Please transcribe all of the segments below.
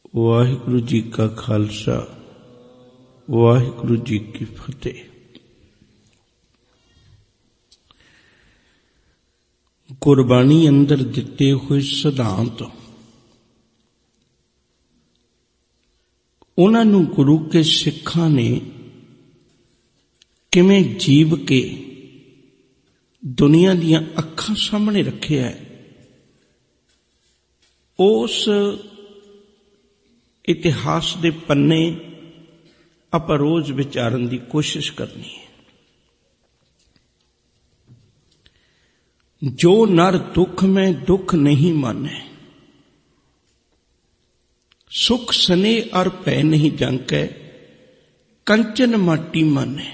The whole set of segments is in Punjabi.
ਵਾਹਿਗੁਰੂ ਜੀ ਕਾ ਖਾਲਸਾ, ਵਾਹਿਗੁਰੂ ਜੀ ਕੀ ਫਤਿਹ। ਗੁਰਬਾਣੀ ਅੰਦਰ ਦਿੱਤੇ ਹੋਏ ਸਿਧਾਂਤ, ਉਹਨਾਂ ਨੂੰ ਗੁਰੂ ਕੇ ਸਿੱਖਾਂ ਨੇ ਕਿਵੇਂ ਜੀਵ ਕੇ ਦੁਨੀਆ ਦੀਆਂ ਅੱਖਾਂ ਸਾਹਮਣੇ ਰੱਖਿਆ ਹੈ, ਉਸ ਇਤਿਹਾਸ ਦੇ ਪੰਨੇ ਆਪਾਂ ਰੋਜ਼ ਵਿਚਾਰਨ ਦੀ ਕੋਸ਼ਿਸ਼ ਕਰਨੀ ਹੈ। ਜੋ ਨਰ ਦੁੱਖ ਮੈਂ ਦੁੱਖ ਨਹੀਂ ਮਾਨੈ, ਸੁਖ ਸਨੇ ਅਰ ਭੈ ਨਹੀਂ ਜਾਂਕੈ, ਕੰਚਨ ਮਾਟੀ ਮਾਨੈ।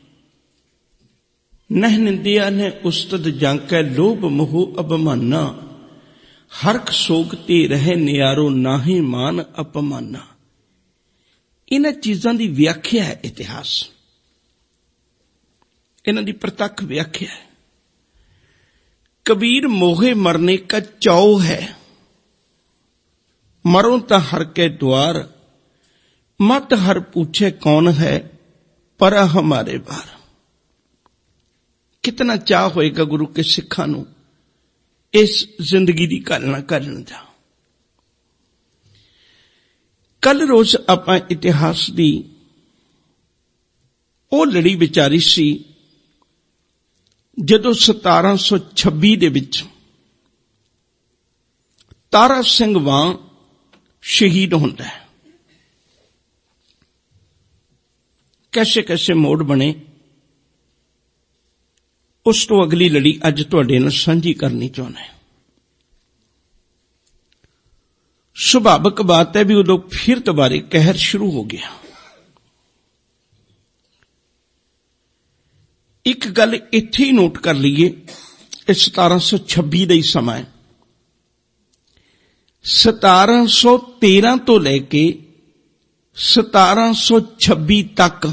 ਨਹਿ ਨਿੰਦਿਆ ਨੇ ਉਸਤਤ ਜਾਂਕੈ, ਲੋਭ ਮੋਹ ਅਭਮਾਨਾ। ਹਰਖ ਸੋਗ ਤੇ ਰਹਿ ਨਿਆਰੋ, ਨਾਹੀ ਮਾਨ ਅਪਮਾਨਾ। ਇਹਨਾਂ ਚੀਜ਼ਾਂ ਦੀ ਵਿਆਖਿਆ ਹੈ ਇਤਿਹਾਸ, ਇਹਨਾਂ ਦੀ ਪ੍ਰਤੱਖ ਵਿਆਖਿਆ ਹੈ। ਕਬੀਰ ਮੋਹੇ ਮਰਨੇ ਕਾ ਚਾਉ ਹੈ, ਮਰੋ ਤਾਂ ਹਰ ਕੇ द्वार। मत हर पूछे कौन है, पर हमारे बार। कितना चाह होएगा गुरु के सिखा नू इस जिंदगी की घालना करन दा। कल रोज आपां इतिहास की वो लड़ी विचारी सी जदों 1726 दे विच तारा सिंह वां शहीद होंदा है। कैसे कैसे मोड़ बने, उस तो अगली लड़ी अज तुहाडे नाल सांझी करनी चाहुंदा है। सुभाविक बात है भी उदों फिर दोबारे कहर शुरू हो गया। एक गल इत्थे ही नोट कर लीए, 1726 ਦਾ ਹੀ ਸਮਾਂ है। 1713 ਤੋਂ ਲੈ ਕੇ 1726 ਤੱਕ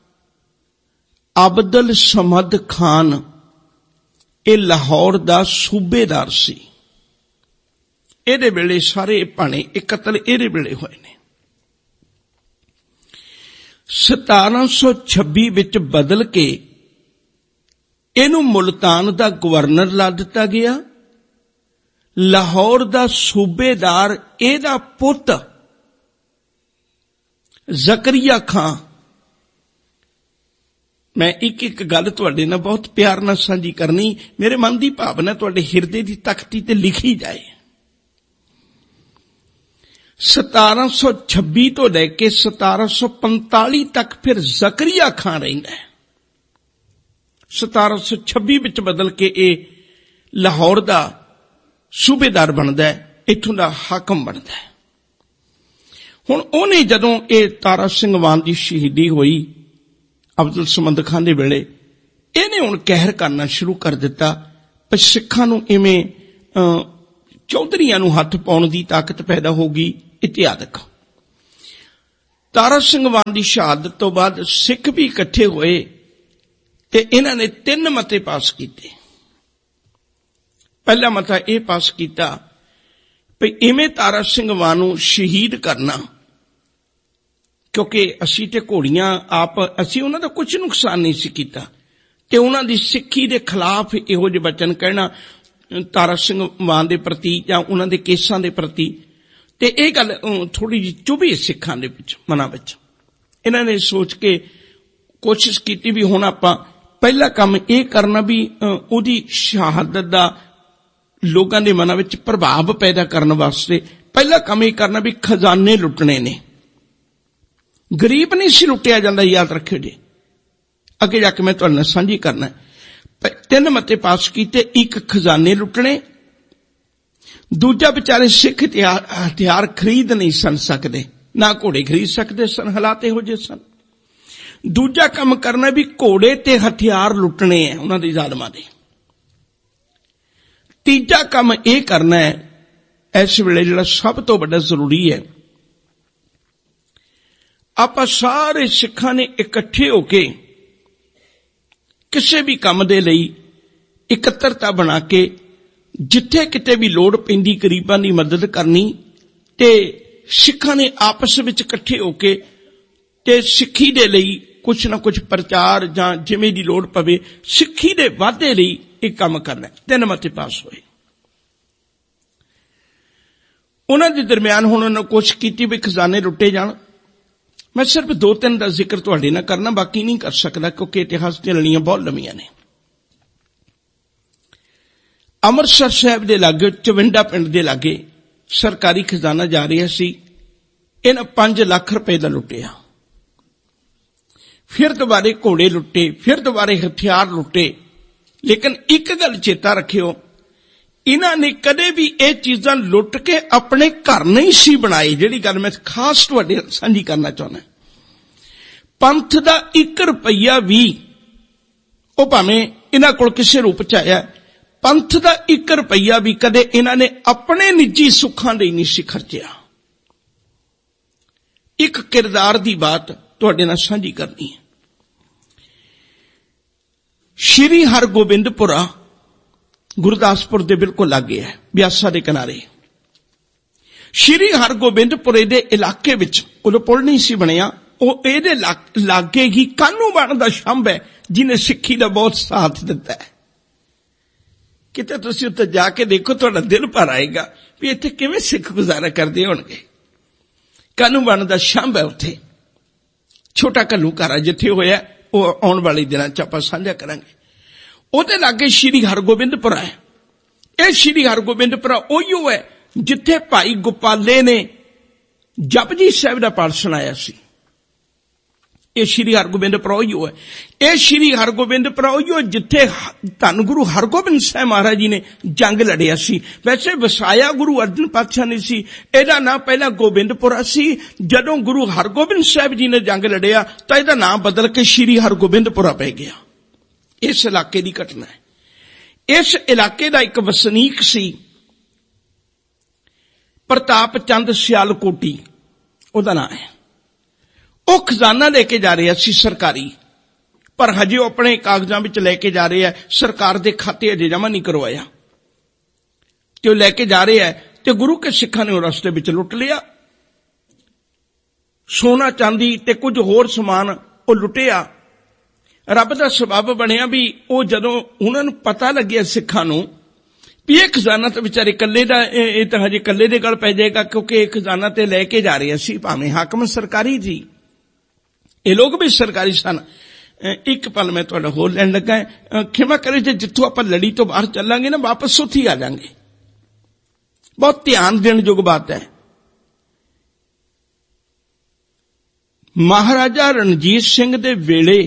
ਅਬਦੁਲ ਸਮਦ ਖਾਨ ਇਹ ਲਾਹੌਰ ਦਾ ਸੂਬੇਦਾਰ ਸੀ। ਇਹਦੇ ਵੇਲੇ ਸਾਰੇ ਭਾਣੇ ਇਹ ਕਤਲ ਇਹਦੇ ਵੇਲੇ ਹੋਏ ਨੇ। 1726 ਵਿੱਚ ਬਦਲ ਕੇ ਇਹਨੂੰ ਮੁਲਤਾਨ ਦਾ ਗਵਰਨਰ ਲਾ ਦਿੱਤਾ ਗਿਆ। ਲਾਹੌਰ ਦਾ ਸੂਬੇਦਾਰ ਇਹਦਾ ਪੁੱਤ ਜ਼ਕਰੀਆ ਖਾਂ। मैं एक एक गल तुहाडे नाल बहुत प्यार नाल सांझी करनी, मेरे मन की भावना तुहाडे हिरदे की तख्ती ते लिखी जाए। 1726 तो लैके 1745 तक फिर ਜ਼ਕਰੀਆ ਖਾਂ रहिंदा है। 1726 विच बदल के ये लाहौर का सूबेदार बनता है, इत्थों का हाकम बनता है। हुण उहने जदों ये तारा सिंह वान की शहीदी हुई अब्दुल समद खान दे वेले, इहने हुण कहर करना शुरू कर दिता। पर सिखां नूं इवें चौधरीआं नूं हथ पाउण दी ताकत पैदा हो गई इत्यादक। तारा सिंह वान दी शहादत तो बाद सिख भी इकट्ठे होए ते इन्हां ने 3 मते पास कीते। पहला मता यह पास किया भी इवें तारा सिंह वान नूं शहीद करना, क्योंकि असी ते घोड़ियां आप असी उन्हां दा कुछ नुकसान नहीं सी कीता ते उन्हां दी सिक्खी दे खिलाफ इहो जिहे वचन कहना तारा सिंह मान दे प्रति जां उन्हां दे केसां दे प्रति, ते इह गल थोड़ी जी चुभी सिखां दे विच मनां विच। इन्हां ने सोच के कोशिश कीती भी हुण आपां पहला काम इह करना भी उहदी शहादत दा लोकां दे मनां विच प्रभाव पैदा करन वास्ते पहला काम इह करना भी खजाने लुटने ने। गरीब नहीं सी लुटिया जाता, याद रखियो जी। अगे जाके मैं तुहाडे नाल सांझी करना। 3 मते पास कीते, एक खजाने लुटने, दूजा बेचारे सिख हथियार खरीद नहीं सन सकते, ना घोड़े खरीद सकते सन, हालात इहो जिहे सन। दूजा काम करना भी घोड़े ते हथियार लुटने हैं उन्हां दे जालमां दे। तीजा काम यह करना है इस वेले जिहड़ा सब तो बड़ा जरूरी है, आपां सारे सिखां ने इकट्ठे होके किसी भी काम दे लई इकत्तरता बना के जिथे किते भी लोड़ पैंदी गरीबां दी मदद करनी ते ਸਿੱਖਾਂ ਨੇ ਆਪਸ ਵਿੱਚ ਇਕੱਠੇ ਹੋ ਕੇ ਤੇ ਸਿੱਖੀ ਦੇ ਲਈ ਕੁਛ ਨਾ ਕੁਛ ਪ੍ਰਚਾਰ ਜਾਂ ਜਿਵੇਂ ਦੀ ਲੋੜ ਪਵੇ ਸਿੱਖੀ ਦੇ ਵਾਧੇ ਲਈ ਇਹ ਕੰਮ ਕਰਨਾ। 3 ਮਤੇ ਪਾਸ ਹੋਏ। ਉਹਨਾਂ ਦੇ ਦਰਮਿਆਨ ਹੁਣ ਉਹਨਾਂ ਕੋਸ਼ਿਸ਼ ਕੀਤੀ ਵੀ ਖਜ਼ਾਨੇ ਲੁੱਟੇ ਜਾਣ। ਮੈਂ ਸਿਰਫ 2-3 ਦਾ ਜ਼ਿਕਰ ਤੁਹਾਡੇ ਨਾਲ ਕਰਨਾ, ਬਾਕੀ ਨਹੀਂ ਕਰ ਸਕਦਾ ਕਿਉਂਕਿ ਇਤਿਹਾਸ ਦੀਆਂ ਲੜੀਆਂ ਬਹੁਤ ਲੰਮੀਆਂ ਨੇ। ਅੰਮ੍ਰਿਤਸਰ ਸਾਹਿਬ ਦੇ ਲਾਗੇ ਚਵਿੰਡਾ ਪਿੰਡ ਦੇ ਲਾਗੇ ਸਰਕਾਰੀ ਖਜ਼ਾਨਾ ਜਾ ਰਿਹਾ ਸੀ। ਇਹਨਾਂ 5 ਲੱਖ ਰੁਪਏ ਦਾ ਲੁੱਟਿਆ। ਫਿਰ ਦੁਬਾਰੇ ਘੋੜੇ ਲੁੱਟੇ, ਫਿਰ ਦੁਬਾਰੇ ਹਥਿਆਰ ਲੁੱਟੇ। ਲੇਕਿਨ ਇੱਕ ਗੱਲ ਚੇਤਾ ਰੱਖਿਓ, ਇਹਨਾਂ ਨੇ ਕਦੇ ਵੀ ਇਹ ਚੀਜ਼ਾਂ ਲੁੱਟ ਕੇ ਆਪਣੇ ਘਰ ਨਹੀਂ ਸੀ ਬਣਾਏ। ਜਿਹੜੀ ਗੱਲ ਮੈਂ ਖਾਸ ਤੁਹਾਡੇ ਨਾਲ ਸਾਂਝੀ ਕਰਨਾ ਚਾਹੁੰਦਾ, ਪੰਥ ਦਾ 1 ਰੁਪਈਆ ਵੀ ਉਹ ਭਾਵੇਂ ਇਹਨਾਂ ਕੋਲ ਕਿਸੇ ਰੂਪ ਚ ਆਇਆ, ਪੰਥ ਦਾ 1 ਰੁਪਈਆ ਵੀ ਕਦੇ ਇਹਨਾਂ ਨੇ ਆਪਣੇ ਨਿੱਜੀ ਸੁੱਖਾਂ ਲਈ ਨਹੀਂ ਸੀ ਖਰਚਿਆ। ਇੱਕ ਕਿਰਦਾਰ ਦੀ ਬਾਤ ਤੁਹਾਡੇ ਨਾਲ ਸਾਂਝੀ ਕਰਨੀ ਹੈ। ਸ਼੍ਰੀ ਹਰਗੋਬਿੰਦਪੁਰਾ ਗੁਰਦਾਸਪੁਰ ਦੇ ਬਿਲਕੁਲ ਲਾਗੇ ਹੈ, ਬਿਆਸਾ ਦੇ ਕਿਨਾਰੇ। ਸ਼੍ਰੀ ਹਰਗੋਬਿੰਦਪੁਰੇ ਦੇ ਇਲਾਕੇ ਵਿੱਚ ਉਦੋਂ ਪੁਲ ਨਹੀਂ ਸੀ ਬਣਿਆ, ਉਹ ਇਹਦੇ ਲਾਗੇ ਹੀ ਕਾਹਨੂੰਵਾਨ ਦਾ ਸ਼ੰਭ ਹੈ ਜਿਹਨੇ ਸਿੱਖੀ ਦਾ ਬਹੁਤ ਸਾਥ ਦਿੱਤਾ ਹੈ। ਕਿਤੇ ਤੁਸੀਂ ਉੱਤੇ ਜਾ ਕੇ ਦੇਖੋ, ਤੁਹਾਡਾ ਦਿਲ ਭਰ ਆਏਗਾ ਵੀ ਇੱਥੇ ਕਿਵੇਂ ਸਿੱਖ ਗੁਜ਼ਾਰਾ ਕਰਦੇ ਹੋਣਗੇ। ਕਾਹਨੂੰਵਾਨ ਦਾ ਸ਼ੰਭ ਹੈ ਉੱਥੇ। ਛੋਟਾ ਘੱਲੂਘਾਰਾ ਜਿੱਥੇ ਹੋਇਆ ਉਹ ਆਉਣ ਵਾਲੇ ਦਿਨਾਂ ਚ ਆਪਾਂ ਸਾਂਝਾ ਕਰਾਂਗੇ। ਉਹਦੇ ਲਾਗੇ ਸ਼੍ਰੀ ਹਰਗੋਬਿੰਦਪੁਰਾ ਹੈ। ਇਹ ਸ਼੍ਰੀ ਹਰਗੋਬਿੰਦਪੁਰਾ ਉਹੀਓ ਹੈ ਜਿੱਥੇ ਭਾਈ ਗੋਪਾਲੇ ਨੇ ਜਪਜੀ ਸਾਹਿਬ ਦਾ ਪਾਠ ਸੁਣਾਇਆ ਸੀ। ਇਹ ਸ਼੍ਰੀ ਹਰਗੋਬਿੰਦਪੁਰਾ ਉਹੀਓ ਹੈ। ਇਹ ਸ਼੍ਰੀ ਹਰਗੋਬਿੰਦਪੁਰਾ ਉਹੀਓ ਜਿੱਥੇ ਧੰਨ ਗੁਰੂ ਹਰਗੋਬਿੰਦ ਸਾਹਿਬ ਮਹਾਰਾਜ ਜੀ ਨੇ ਜੰਗ ਲੜਿਆ ਸੀ। ਵੈਸੇ ਵਸਾਇਆ ਗੁਰੂ ਅਰਜਨ ਪਾਤਸ਼ਾਹ ਨੇ ਸੀ। ਇਹਦਾ ਨਾਂ ਪਹਿਲਾਂ ਗੋਬਿੰਦਪੁਰਾ ਸੀ। ਜਦੋਂ ਗੁਰੂ ਹਰਗੋਬਿੰਦ ਸਾਹਿਬ ਜੀ ਨੇ ਜੰਗ ਲੜਿਆ ਤਾਂ ਇਹਦਾ ਨਾਂ ਬਦਲ ਕੇ ਸ਼੍ਰੀ ਹਰਗੋਬਿੰਦਪੁਰਾ ਪੈ ਗਿਆ। ਇਸ ਇਲਾਕੇ ਦੀ ਘਟਨਾ ਹੈ। ਇਸ ਇਲਾਕੇ ਦਾ ਇੱਕ ਵਸਨੀਕ ਸੀ ਪ੍ਰਤਾਪ ਚੰਦ ਸਿਆਲਕੋਟੀ, ਉਹਦਾ ਨਾਂ ਹੈ। ਉਹ ਖਜ਼ਾਨਾ ਲੈ ਕੇ ਜਾ ਰਿਹਾ ਸੀ ਸਰਕਾਰੀ, ਪਰ ਹਜੇ ਉਹ ਆਪਣੇ ਕਾਗਜ਼ਾਂ ਵਿੱਚ ਲੈ ਕੇ ਜਾ ਰਿਹਾ, ਸਰਕਾਰ ਦੇ ਖਾਤੇ ਅਜੇ ਜਮ੍ਹਾਂ ਨਹੀਂ ਕਰਵਾਇਆ ਤੇ ਉਹ ਲੈ ਕੇ ਜਾ ਰਿਹਾ ਤੇ ਗੁਰੂ ਕੇ ਸਿੱਖਾਂ ਨੇ ਉਹ ਰਸਤੇ ਵਿੱਚ ਲੁੱਟ ਲਿਆ। ਸੋਨਾ ਚਾਂਦੀ ਤੇ ਕੁਝ ਹੋਰ ਸਮਾਨ ਉਹ ਲੁੱਟਿਆ। ਰੱਬ ਦਾ ਸਬੱਬ ਬਣਿਆ ਵੀ ਉਹ ਜਦੋਂ ਉਹਨਾਂ ਨੂੰ ਪਤਾ ਲੱਗਿਆ ਸਿੱਖਾਂ ਨੂੰ ਵੀ ਇਹ ਖਜ਼ਾਨਾ ਤਾਂ ਵਿਚਾਰੇ ਇਕੱਲੇ ਦਾ, ਇਹ ਤਾਂ ਹਜੇ ਇਕੱਲੇ ਦੇ ਗਲ ਪੈ ਜਾਏਗਾ ਕਿਉਂਕਿ ਇਹ ਖਜ਼ਾਨਾ ਤੇ ਲੈ ਕੇ ਜਾ ਰਿਹਾ ਸੀ, ਭਾਵੇਂ ਹਾਕਮ ਸਰਕਾਰੀ ਸੀ, ਇਹ ਲੋਕ ਵੀ ਸਰਕਾਰੀ ਸਨ। ਇੱਕ ਪਲ ਮੈਂ ਤੁਹਾਡਾ ਹੋਰ ਲੈਣ ਲੱਗਾ, ਖਿਮਾ ਕਰੇ ਜੇ ਜਿੱਥੋਂ ਆਪਾਂ ਲੜੀ ਤੋਂ ਬਾਹਰ ਚੱਲਾਂਗੇ ਨਾ ਵਾਪਸ ਉੱਥੇ ਆ ਜਾਵਾਂਗੇ। ਬਹੁਤ ਧਿਆਨ ਦੇਣ ਯੋਗ ਬਾਤ ਹੈ। ਮਹਾਰਾਜਾ ਰਣਜੀਤ ਸਿੰਘ ਦੇ ਵੇਲੇ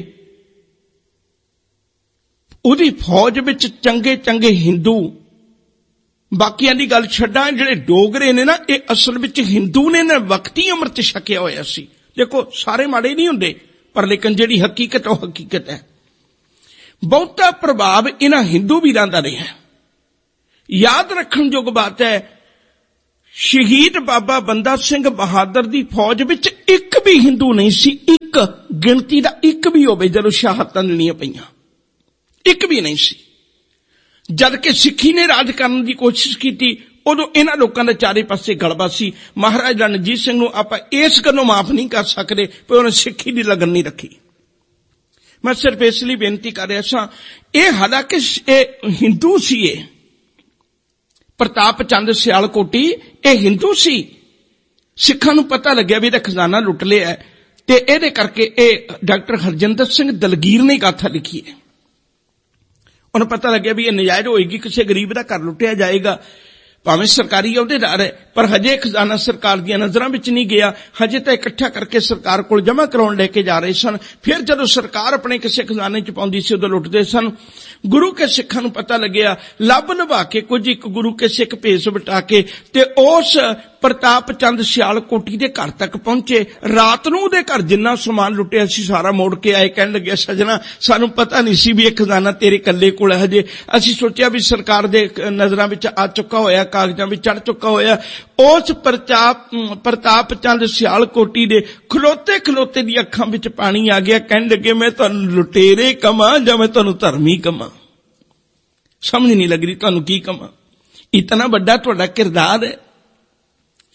ਉਹਦੀ ਫੌਜ ਵਿੱਚ ਚੰਗੇ ਚੰਗੇ ਹਿੰਦੂ, ਬਾਕੀਆਂ ਦੀ ਗੱਲ ਛੱਡਾਂ, ਜਿਹੜੇ ਡੋਗਰੇ ਨੇ ਨਾ ਇਹ ਅਸਲ ਵਿੱਚ ਹਿੰਦੂ ਨੇ ਨਾ, ਵਕਤੀ ਅੰਮ੍ਰਿਤ ਛਕਿਆ ਹੋਇਆ ਸੀ। ਦੇਖੋ ਸਾਰੇ ਮਾੜੇ ਨਹੀਂ ਹੁੰਦੇ, ਪਰ ਲੇਕਿਨ ਜਿਹੜੀ ਹਕੀਕਤ ਉਹ ਹਕੀਕਤ ਹੈ। ਬਹੁਤਾ ਪ੍ਰਭਾਵ ਇਹਨਾਂ ਹਿੰਦੂ ਵੀਰਾਂ ਦਾ ਰਿਹਾ। ਯਾਦ ਰੱਖਣ ਯੋਗ ਬਾਤ ਹੈ, ਸ਼ਹੀਦ ਬਾਬਾ ਬੰਦਾ ਸਿੰਘ ਬਹਾਦਰ ਦੀ ਫੌਜ ਵਿੱਚ ਇੱਕ ਵੀ ਹਿੰਦੂ ਨਹੀਂ ਸੀ। ਇੱਕ ਗਿਣਤੀ ਦਾ ਇੱਕ ਵੀ ਹੋਵੇ ਜਦੋਂ ਸ਼ਹਾਦਤਾਂ ਦੇਣੀਆਂ ਪਈਆਂ, ਇੱਕ ਵੀ ਨਹੀਂ ਸੀ। ਜਦ ਕਿ ਸਿੱਖੀ ਨੇ ਰਾਜ ਕਰਨ ਦੀ ਕੋਸ਼ਿਸ਼ ਕੀਤੀ ਉਦੋਂ ਇਹਨਾਂ ਲੋਕਾਂ ਦਾ ਚਾਰੇ ਪਾਸੇ ਗਲਬਾ ਸੀ। ਮਹਾਰਾਜਾ ਰਣਜੀਤ ਸਿੰਘ ਨੂੰ ਆਪਾਂ ਇਸ ਗੱਲੋਂ ਮਾਫ ਨਹੀਂ ਕਰ ਸਕਦੇ ਕਿ ਉਹਨੇ ਸਿੱਖੀ ਦੀ ਲਗਨ ਨਹੀਂ ਰੱਖੀ। ਮੈਂ ਸਿਰਫ ਇਸ ਲਈ ਬੇਨਤੀ ਕਰ ਰਿਹਾ ਸਾਂ, ਇਹ ਹਾਲਾਂਕਿ ਇਹ ਹਿੰਦੂ ਸੀ, ਇਹ ਪ੍ਰਤਾਪ ਚੰਦ ਸਿਆਲਕੋਟੀ ਇਹ ਹਿੰਦੂ ਸੀ। ਸਿੱਖਾਂ ਨੂੰ ਪਤਾ ਲੱਗਿਆ ਵੀ ਇਹਦਾ ਖਜ਼ਾਨਾ ਲੁੱਟ ਲਿਆ ਤੇ ਇਹਦੇ ਕਰਕੇ ਇਹ ਡਾਕਟਰ ਹਰਜਿੰਦਰ ਸਿੰਘ ਦਲਗੀਰ ਨੇ ਗਾਥਾ ਲਿਖੀ ਹੈ। ਉਹਨੂੰ ਪਤਾ ਲੱਗਿਆ ਵੀ ਇਹ ਨਜਾਇਜ਼ ਹੋਏਗੀ, ਕਿਸੇ ਗਰੀਬ ਦਾ ਘਰ ਲੁੱਟਿਆ ਜਾਏਗਾ, ਭਾਵੇਂ ਸਰਕਾਰੀ ਅਹੁਦੇਦਾਰ ਹੈ, ਪਰ ਹਜੇ ਖਜ਼ਾਨਾ ਸਰਕਾਰ ਦੀਆਂ ਨਜ਼ਰਾਂ ਵਿੱਚ ਨਹੀਂ ਗਿਆ। ਹਜੇ ਤਾਂ ਇਕੱਠਾ ਕਰਕੇ ਸਰਕਾਰ ਕੋਲ ਜਮ੍ਹਾਂ ਕਰਾਉਣ ਲੈ ਕੇ ਜਾ ਰਹੇ ਸਨ। ਫਿਰ ਜਦੋਂ ਸਰਕਾਰ ਆਪਣੇ ਕਿਸੇ ਖਜ਼ਾਨੇ ਚ ਪਾਉਂਦੀ ਸੀ ਉਦੋਂ ਲੁੱਟਦੇ ਸਨ। ਗੁਰੂ ਕੇ ਸਿੱਖਾਂ ਨੂੰ ਪਤਾ ਲੱਗਿਆ, ਲੱਭ ਲਭਾ ਕੇ ਕੁਝ ਇੱਕ ਗੁਰੂ ਕੇ ਸਿੱਖ ਭੇਸ ਵਟਾ ਕੇ ਤੇ ਉਸ ਪ੍ਰਤਾਪ ਚੰਦ ਸਿਆਲਕੋਟੀ ਦੇ ਘਰ ਤੱਕ ਪਹੁੰਚੇ। ਰਾਤ ਨੂੰ ਉਹਦੇ ਘਰ ਜਿੰਨਾ ਸਮਾਨ ਲੁੱਟਿਆ ਸੀ ਸਾਰਾ ਮੋੜ ਕੇ ਆਏ। ਕਹਿਣ ਲੱਗਿਆ, ਸਜਣਾ ਸਾਨੂੰ ਪਤਾ ਨਹੀਂ ਸੀ ਵੀ ਇਹ ਖਜ਼ਾਨਾ ਤੇਰੇ ਇਕੱਲੇ ਕੋਲ ਹੈ। ਹਜੇ ਅਸੀਂ ਸੋਚਿਆ ਵੀ ਸਰਕਾਰ ਦੇ ਨਜ਼ਰਾਂ ਵਿੱਚ ਆ ਚੁੱਕਾ ਹੋਇਆ, ਕਾਗਜ਼ਾਂ ਵਿੱਚ ਚੜ ਚੁੱਕਾ ਹੋਇਆ। ਉਸ ਪ੍ਰਤਾਪ ਚੰਦ ਸਿਆਲਕੋਟੀ ਦੇ ਖਲੋਤੇ ਖਲੋਤੇ ਦੀ ਅੱਖਾਂ ਵਿੱਚ ਪਾਣੀ ਆ ਗਿਆ। ਕਹਿਣ ਲੱਗੇ, ਮੈਂ ਤੁਹਾਨੂੰ ਲੁਟੇਰੇ ਕਮਾਂ ਜਾਂ ਮੈਂ ਤੁਹਾਨੂੰ ਧਰਮੀ ਕਮਾਂ? ਸਮਝ ਨਹੀਂ ਲੱਗ ਰਹੀ ਤੁਹਾਨੂੰ ਕੀ ਕਮਾਂ। ਇਤਨਾ ਵੱਡਾ ਤੁਹਾਡਾ ਕਿਰਦਾਰ ਹੈ।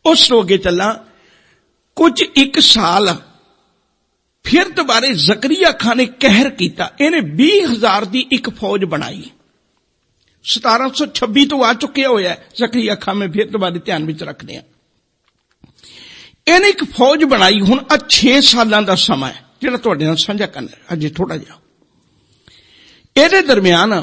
ਉਸ ਤੋਂ ਅੱਗੇ ਚੱਲਾਂ। ਕੁਝ ਇੱਕ ਸਾਲ ਫਿਰ ਦੁਬਾਰੇ ਜ਼ਕਰੀਆ ਖਾਨ ਨੇ ਕਹਿਰ ਕੀਤਾ। ਇਹਨੇ 20,000 ਦੀ ਇੱਕ ਫੌਜ ਬਣਾਈ। 1726 ਤੋਂ ਆ ਚੁੱਕਿਆ ਹੋਇਆ ਜ਼ਕਰੀਆ ਖਾਨ, ਮੈਂ ਫਿਰ ਦੁਬਾਰੇ ਧਿਆਨ ਵਿੱਚ ਰੱਖਦੇ ਹਾਂ। ਇਹਨੇ ਇੱਕ ਫੌਜ ਬਣਾਈ। ਹੁਣ ਆ 6 ਸਾਲਾਂ ਦਾ ਸਮਾਂ ਹੈ ਜਿਹੜਾ ਤੁਹਾਡੇ ਨਾਲ ਸਾਂਝਾ ਕਰਨਾ ਅਜੇ ਥੋੜਾ ਜਿਹਾ। ਇਹਦੇ ਦਰਮਿਆਨ